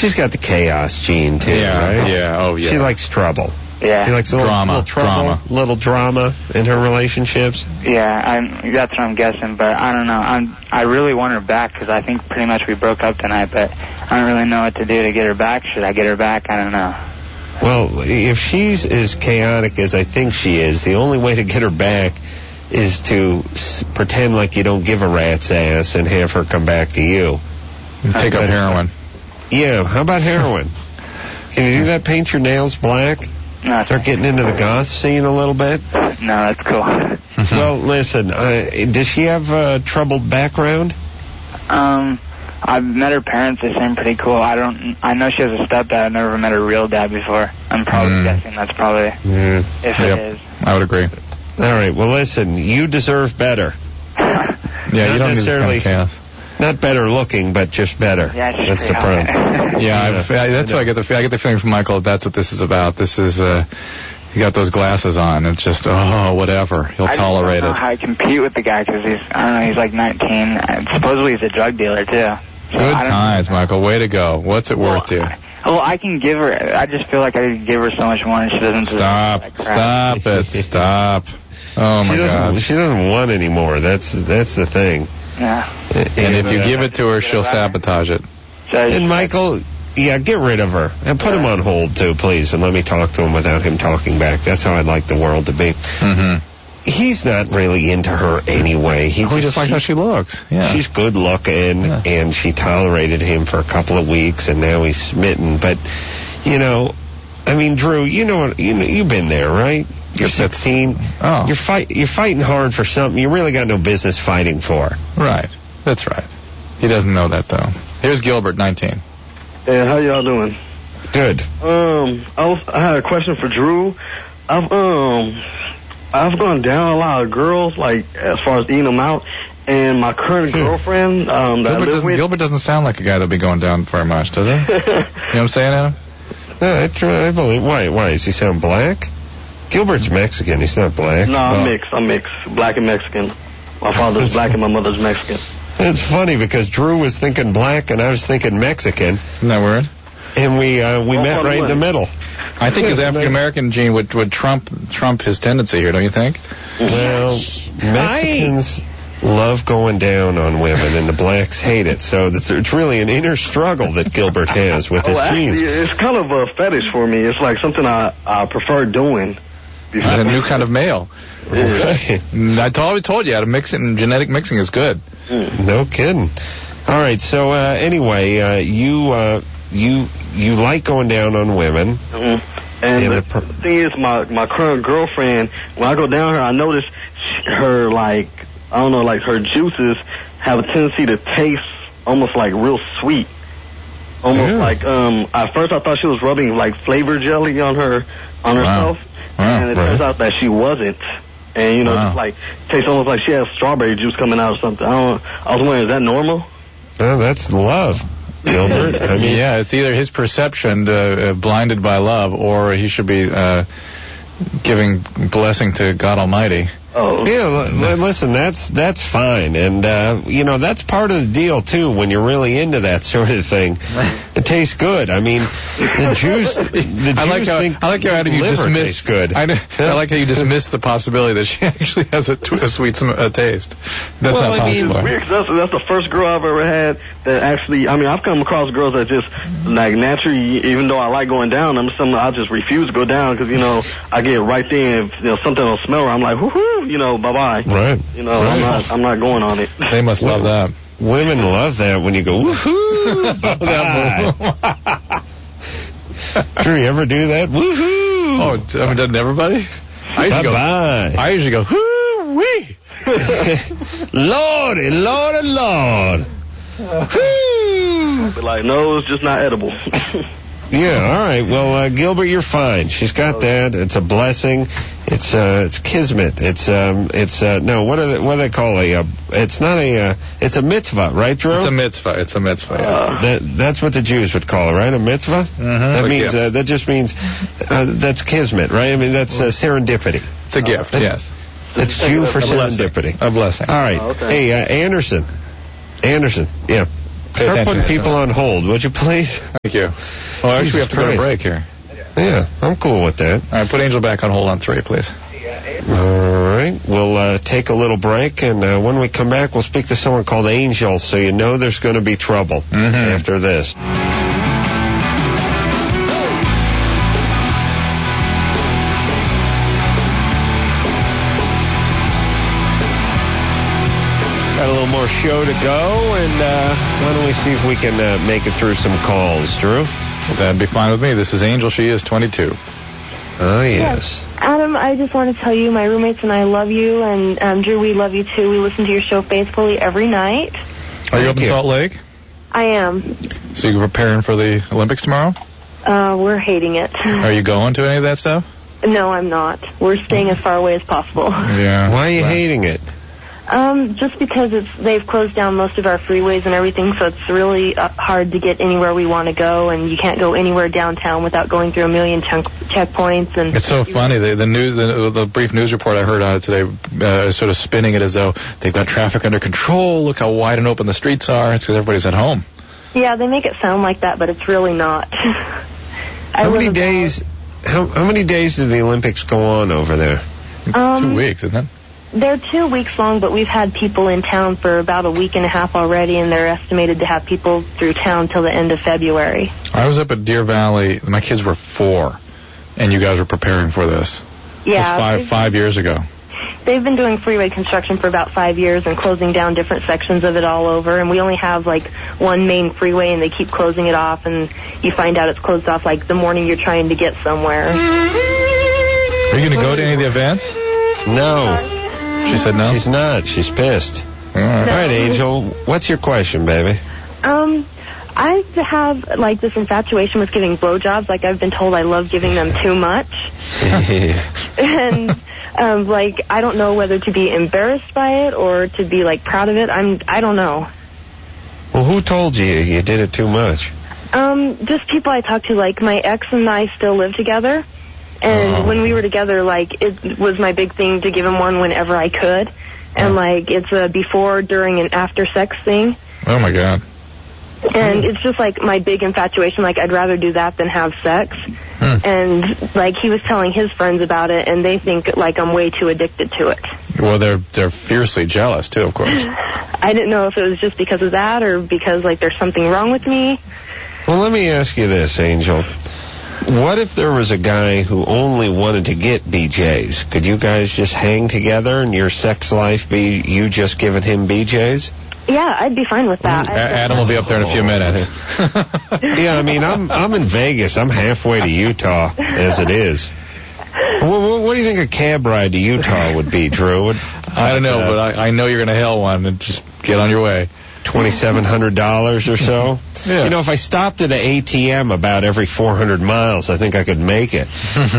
She's got the chaos gene, too, right? Yeah, oh, yeah. She likes trouble. Yeah. She likes a little drama in her relationships. Yeah, that's what I'm guessing, but I don't know. I really want her back because I think pretty much we broke up tonight, but I don't really know what to do to get her back. Should I get her back? I don't know. Well, if she's as chaotic as I think she is, the only way to get her back is to pretend like you don't give a rat's ass and have her come back to you. And take up heroin. Yeah, how about heroin? Can you do that? Paint your nails black? No, start getting into the goth scene a little bit? No, that's cool. Well, listen, does she have a troubled background? I've met her parents. They seem pretty cool. I know she has a stepdad. I've never met her real dad before. I'm probably guessing that's probably if it is. I would agree. All right, well, listen, you deserve better. Yeah, you don't necessarily need this kind of chaos. Not better looking, but just better. Yeah, that's the problem. Yeah, that's what I get the feeling from Michael. That's what this is about. This is he got those glasses on. It's just whatever. He'll tolerate it. I don't know how I compete with the guy because he's like 19. And supposedly he's a drug dealer too. So good times, Michael. Way to go. What's it worth to you? I can give her. I just feel like I can give her so much more, and she doesn't. Stop it. Oh my God. She doesn't want any more. That's the thing. Yeah. And if you give it to her, she'll sabotage it. And Michael, get rid of her. And put him on hold, too, please, and let me talk to him without him talking back. That's how I'd like the world to be. Mm-hmm. He's not really into her anyway. He just likes how she looks. Yeah. She's good looking, and she tolerated him for a couple of weeks, and now he's smitten. But, Drew, you've been there, right? You're 16. Oh. You're fighting hard for something you really got no business fighting for. Right. That's right. He doesn't know that, though. Here's Gilbert, 19. Hey, how y'all doing? Good. I had a question for Drew. I've gone down a lot of girls, like, as far as eating them out, and my current girlfriend, Gilbert doesn't sound like a guy that'll be going down very much, does he? You know what I'm saying, Adam? No, I believe. Why? Does he sound black? Gilbert's Mexican. He's not black. No, I'm mixed. Black and Mexican. My father's black and my mother's Mexican. It's funny because Drew was thinking black and I was thinking Mexican. Isn't that weird? And we met right in the middle. I think his African-American gene would trump his tendency here, don't you think? Well, Mexicans love going down on women, and the blacks hate it. So it's really an inner struggle that Gilbert has with his genes. It's kind of a fetish for me. It's like something I prefer doing. It's a new kind of male. I told you, genetic mixing is good. No kidding. All right, so anyway, you like going down on women. Mm-hmm. And the thing is, my current girlfriend, when I go down her, I notice her, her juices have a tendency to taste almost like real sweet. Almost like, at first I thought she was rubbing like flavor jelly on herself. Wow. And it turns out that she wasn't. And, just like, tastes almost like she has strawberry juice coming out or something. I was wondering, is that normal? That's love, Gilbert. Yeah, it's either his perception blinded by love, or he should be giving blessing to God Almighty. Oh. Yeah, listen, that's fine. And, that's part of the deal, too, when you're really into that sort of thing. It tastes good. I mean, the Jews think I like how you dismiss good. I like how you dismiss the possibility that she actually has a sweet taste. That's not possible. It's weird, 'cause that's the first girl I've ever had that actually, I've come across girls that just, like, naturally, even though I like going down, I just refuse to go down because, I get right there and, something will smell her. I'm like, whoo-hoo, bye-bye. Right. I'm not going on it. They must love that. Women love that when you go, woohoo, bye-bye. Drew, you ever do that? Woohoo! Oh, doesn't everybody? I usually go, whoo-wee! Lordy, Lordy, Lord. I'd be like, no, it's just not edible. Yeah, all right. Well, Gilbert, you're fine. She's got that. It's a blessing. It's kismet. It's what do they call it's not it's a mitzvah, right, Drew? It's a mitzvah, yes. That's what the Jews would call it, right? A mitzvah? Mm-hmm. That means, that just means, that's kismet, right? I mean, that's serendipity. It's a gift, yes. It's Jew for serendipity. A blessing. All right. Oh, okay. Hey, Anderson, yeah. Start putting people on hold, would you please? Thank you. Well, actually, we have to go to break here. Yeah, I'm cool with that. All right, put Angel back on hold on 3, please. All right, we'll take a little break, and when we come back, we'll speak to someone called Angel, so you know there's going to be trouble after this. Got a little more show to go, and why don't we see if we can make it through some calls, Drew? That'd be fine with me. This is Angel. She is 22. Oh, yes. Adam, I just want to tell you my roommates and I love you, and Drew, we love you too. We listen to your show faithfully every night. Are you up in Salt Lake? I am. So you're preparing for the Olympics tomorrow? We're hating it. Are you going to any of that stuff? No, I'm not. We're staying as far away as possible. Yeah. Why are you hating it? Just because they've closed down most of our freeways and everything, so it's really hard to get anywhere we want to go, and you can't go anywhere downtown without going through a million checkpoints. And it's so funny. The brief news report I heard on it today is sort of spinning it as though they've got traffic under control. Look how wide and open the streets are. It's because everybody's at home. Yeah, they make it sound like that, but it's really not. How many days do the Olympics go on over there? It's 2 weeks, isn't it? They're 2 weeks long, but we've had people in town for about a week and a half already, and they're estimated to have people through town till the end of February. I was up at Deer Valley. My kids were 4, and you guys were preparing for this. Yeah. It was 5 years ago. They've been doing freeway construction for about 5 years and closing down different sections of it all over, and we only have, like, one main freeway, and they keep closing it off, and you find out it's closed off, like, the morning you're trying to get somewhere. Are you going to go to any of the events? No. She said no? She's not. She's pissed. All right, Angel. What's your question, baby? I have, like, this infatuation with giving blowjobs. Like, I've been told I love giving them too much. And, like, I don't know whether to be embarrassed by it or to be, like, proud of it. I don't know. Well, who told you did it too much? Just people I talk to. Like, my ex and I still live together. And when we were together, like, it was my big thing to give him one whenever I could. And, like, it's a before, during, and after sex thing. Oh, my God. And it's just, like, my big infatuation. Like, I'd rather do that than have sex. And, like, he was telling his friends about it, and they think, like, I'm way too addicted to it. Well, they're fiercely jealous, too, of course. I didn't know if it was just because of that or because, like, there's something wrong with me. Well, let me ask you this, Angel. What if there was a guy who only wanted to get BJs? Could you guys just hang together and your sex life be you just giving him BJs? Yeah, I'd be fine with that. Adam will be up there in a few minutes. Yeah, I mean, I'm in Vegas. I'm halfway to Utah as it is. What do you think a cab ride to Utah would be, Drew? I don't know, but I know you're going to hail one and just get on your way. $2,700 or so? Yeah. You know, if I stopped at an ATM about every 400 miles, I think I could make it.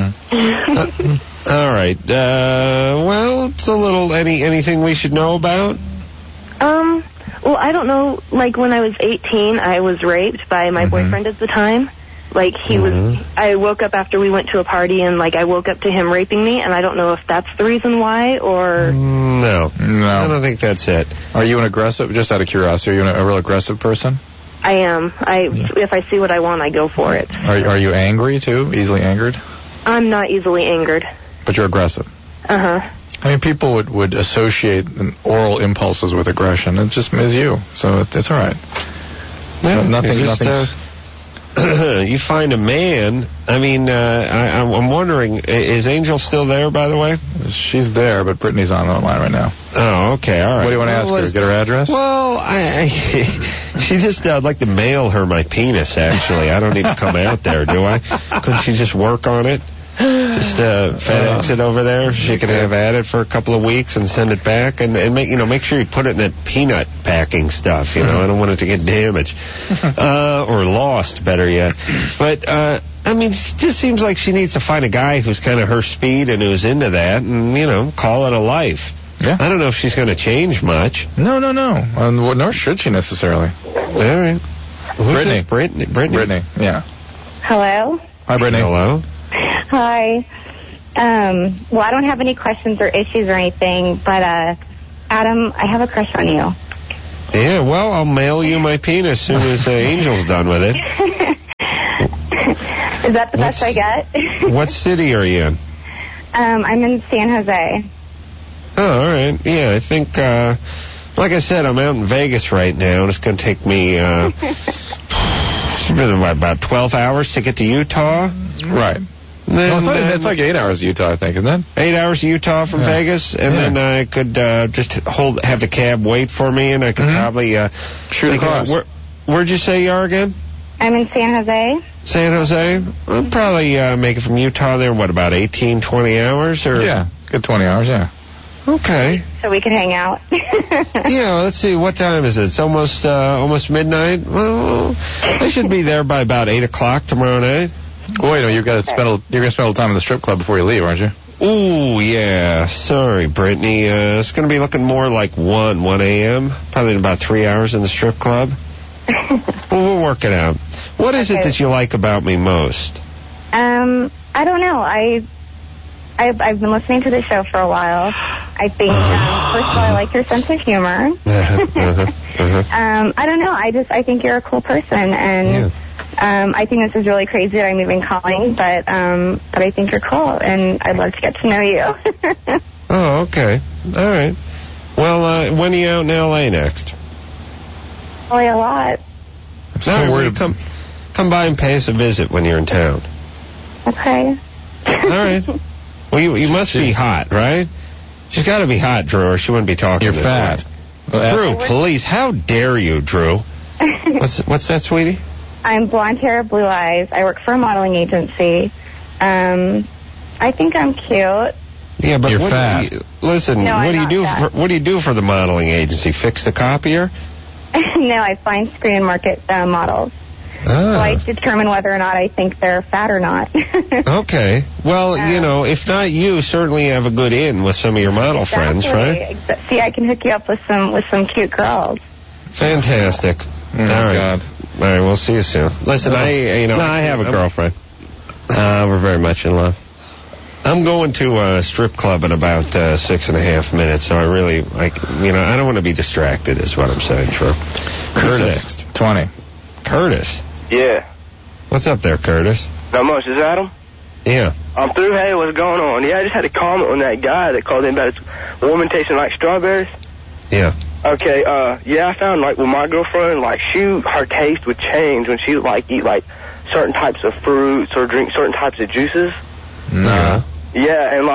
All right. Well, it's a little... Anything we should know about? Well, I don't know. Like, when I was 18, I was raped by my boyfriend at the time. Like, he was... I woke up after we went to a party, and, like, I woke up to him raping me, and I don't know if that's the reason why, or... No. I don't think that's it. Are you an aggressive... Just out of curiosity, are you a real aggressive person? I am. If I see what I want, I go for it. Are you angry, too? Easily angered? I'm not easily angered. But you're aggressive? Uh-huh. I mean, people would associate oral impulses with aggression. It just is you, so it's all right. Yeah, nothing's... You find a man. I mean, I'm wondering, is Angel still there, by the way? She's there, but Brittany's on the line right now. Oh, okay, all right. What do you want to ask her? Get her address? Well, I'd like to mail her my penis, actually. I don't need to come out there, do I? Couldn't she just work on it? Just FedEx it over there. She could have at it for a couple of weeks and send it back, and make sure you put it in that peanut packing stuff. I don't want it to get damaged or lost, better yet. But I mean, it just seems like she needs to find a guy who's kind of her speed and who's into that, and call it a life. Yeah. I don't know if she's going to change much. No. Nor should she necessarily. All right. Who's this? Brittany. Brittany. Yeah. Hello. Hi, Brittany. Hello. Hi. Well, I don't have any questions or issues or anything, but, Adam, I have a crush on you. Yeah, well, I'll mail you my penis as soon as Angel's done with it. Is that the best I get? What city are you in? I'm in San Jose. Oh, all right. Yeah, I think, like I said, I'm out in Vegas right now, and it's going to take me about 12 hours to get to Utah. Right. Then, it's like 8 hours to Utah, I think, isn't it? 8 hours to Utah from Vegas, and then I could just have the cab wait for me, and I could probably shoot across. Where'd you say you are again? I'm in San Jose. San Jose? I'll probably make it from Utah there, about 18, 20 hours? Or? Yeah, good 20 hours, yeah. Okay. So we can hang out. Yeah, let's see, what time is it? It's almost midnight? Well, I should be there by about 8 o'clock tomorrow night. Wait a minute, you're going to spend a little time in the strip club before you leave, aren't you? Ooh, yeah. Sorry, Brittany. It's going to be looking more like 1 a.m. Probably in about 3 hours in the strip club. Well, we'll work it out. What is it that you like about me most? I don't know. I've been listening to the show for a while. I think, first of all, I like your sense of humor. I don't know. I think you're a cool person, and I think this is really crazy that I'm even calling, but I think you're cool, and I'd love to get to know you. Oh, okay. All right. Well, when are you out in L.A. next? Probably a lot. Come by and pay us a visit when you're in town. Okay. All right. Well, you must be hot, right? She's got to be hot, Drew, or she wouldn't be talking. You're fat. Drew, please, how dare you, Drew? What's that, sweetie? I'm blonde hair, blue eyes. I work for a modeling agency. I think I'm cute. Yeah, but you're fat. Listen, no, what do you do for the modeling agency? Fix the copier? No, I find screen and market models. So I determine whether or not I think they're fat or not. Okay. Well, if not you, certainly have a good in with some of your model friends, right? See, I can hook you up with some cute girls. Fantastic. Oh, all right. God. All right, we'll see you soon. Listen, I have a girlfriend. We're very much in love. I'm going to a strip club in about 6.5 minutes, so I don't want to be distracted, is what I'm saying, True. Curtis. 20. Curtis? Yeah. What's up there, Curtis? Not much. Is Adam? Yeah. I'm through. Hey, what's going on? Yeah, I just had a comment on that guy that called in about his woman tasting like strawberries. Yeah. Okay, I found, with my girlfriend, her taste would change when she would, eat, certain types of fruits or drink certain types of juices. No. Yeah, and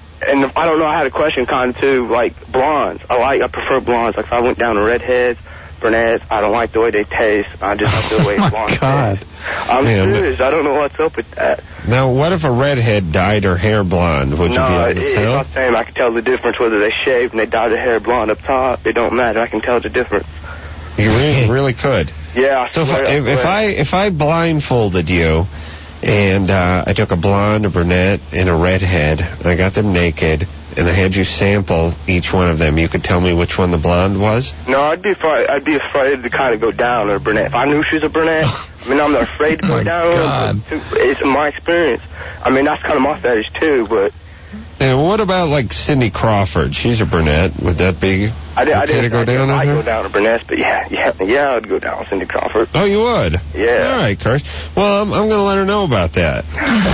I don't know, I had a question kind of too, blondes. I prefer blondes. If I went down to redheads, brunettes, I don't like the way they taste. I just like the way blondes taste. I'm serious. I don't know what's up with that. Now, what if a redhead dyed her hair blonde? Would you be able to tell? No, it's not the same. I can tell the difference whether they shaved and they dyed their hair blonde up top. It don't matter. I can tell the difference. You really could. Yeah. So if I blindfolded you and I took a blonde, a brunette, and a redhead, and I got them naked, and I had you sample each one of them, you could tell me which one the blonde was? No, I'd be afraid to kind of go down on a brunette. If I knew she was a brunette, I'm not afraid to go down on her. It's my experience. That's kind of my fetish too, but... Yeah, what about, Cindy Crawford? She's a brunette. Would that be okay to go down on her? I'd go down on brunettes, but yeah, I'd go down on Cindy Crawford. Oh, you would? Yeah. All right, Kurt. Well, I'm going to let her know about that.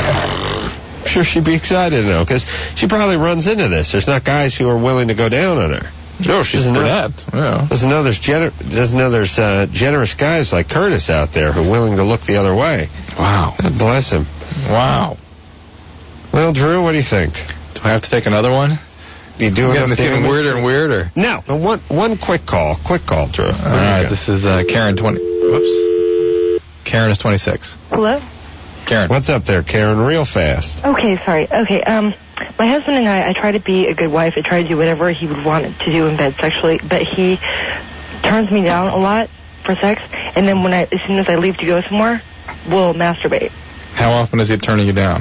I'm sure she'd be excited to know, because she probably runs into this. There's not guys who are willing to go down on her. No, she's a brunette. Yeah. Doesn't know there's generous guys like Curtis out there who are willing to look the other way. Wow. God bless him. Wow. Well, Drew, what do you think? Do I have to take another one? You do enough It's getting weirder and weirder. No. One quick call. Quick call, Drew. All right, this is Karen 20. Whoops. Karen is 26. Hello? Karen. What's up there, Karen? Real fast. Okay, sorry. Okay, my husband and I try to be a good wife. I try to do whatever he would want to do in bed sexually, but he turns me down a lot for sex, and then as soon as I leave to go somewhere, we'll masturbate. How often is he turning you down?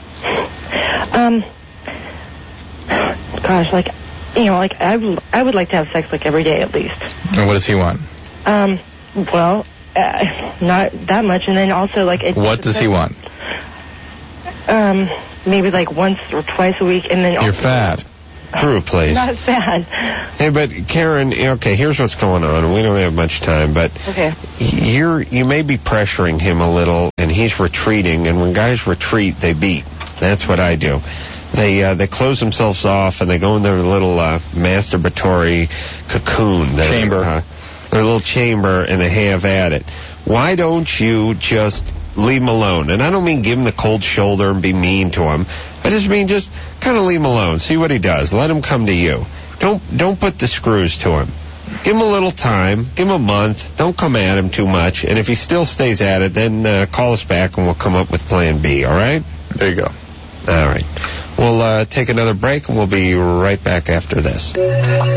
Gosh, I would like to have sex every day at least. And what does he want? Well, not that much, and then also What does he want? Maybe once or twice a week, and then you're fat. Through a place. Not sad. Hey, but Karen, okay, here's what's going on, and we don't have much time, but okay. You may be pressuring him a little, and he's retreating, and when guys retreat, they beat. That's what I do. They close themselves off, and they go in their little masturbatory cocoon. Chamber. Their little chamber, and they have at it. Why don't you just leave him alone? And I don't mean give him the cold shoulder and be mean to him. I just mean just kind of leave him alone. See what he does. Let him come to you. Don't put the screws to him. Give him a little time. Give him a month. Don't come at him too much. And if he still stays at it, then call us back and we'll come up with plan B, all right? There you go. All right. We'll take another break, and we'll be right back after this.